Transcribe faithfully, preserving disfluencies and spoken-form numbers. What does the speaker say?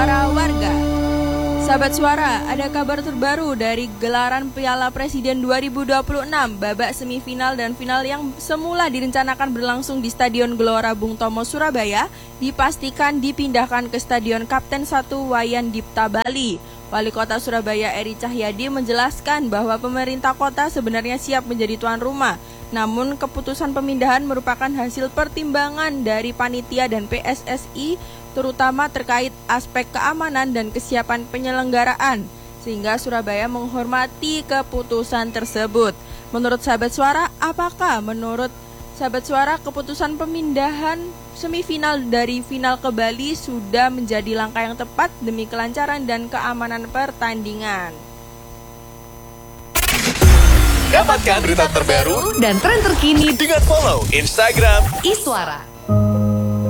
suara warga. Sahabat Suara, ada kabar terbaru dari gelaran Piala Presiden dua ribu dua puluh enam babak semifinal dan final yang semula direncanakan berlangsung di Stadion Gelora Bung Tomo, Surabaya, dipastikan dipindahkan ke Stadion Kapten satu Wayan Dipta, Bali. Wali Kota Surabaya Eri Cahyadi menjelaskan bahwa pemerintah kota sebenarnya siap menjadi tuan rumah. Namun keputusan pemindahan merupakan hasil pertimbangan dari panitia dan P S S I, terutama terkait aspek keamanan dan kesiapan penyelenggaraan, sehingga Surabaya menghormati keputusan tersebut. Menurut sahabat Suara, apakah menurut sahabat Suara keputusan pemindahan semifinal dari final ke Bali sudah menjadi langkah yang tepat demi kelancaran dan keamanan pertandingan? Dapatkan berita terbaru dan tren terkini dengan follow Instagram Iswara.